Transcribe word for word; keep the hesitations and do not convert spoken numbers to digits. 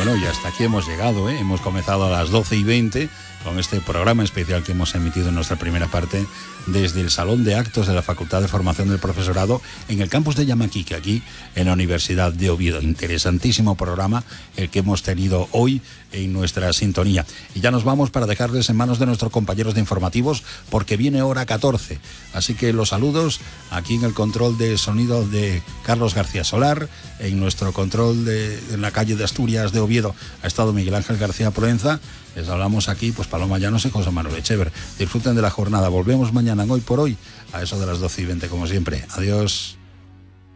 Bueno, y hasta aquí hemos llegado, ¿eh? Hemos comenzado a las doce y veinte con este programa especial que hemos emitido en nuestra primera parte desde el Salón de Actos de la Facultad de Formación del Profesorado en el campus de Yamaquique, aquí en la Universidad de Oviedo. Interesantísimo programa el que hemos tenido hoy en nuestra sintonía. Y ya nos vamos para dejarles en manos de nuestros compañeros de informativos porque viene hora catorce. Así que los saludos aquí en el control de sonido de Carlos García Solar, en nuestro control de en la calle de Asturias de Oviedo ha estado Miguel Ángel García Proenza. Les hablamos aquí, pues Paloma Llanos y José Manuel Echever. Disfruten de la jornada. Volvemos mañana en Hoy por Hoy, a eso de las doce y veinte, como siempre. Adiós.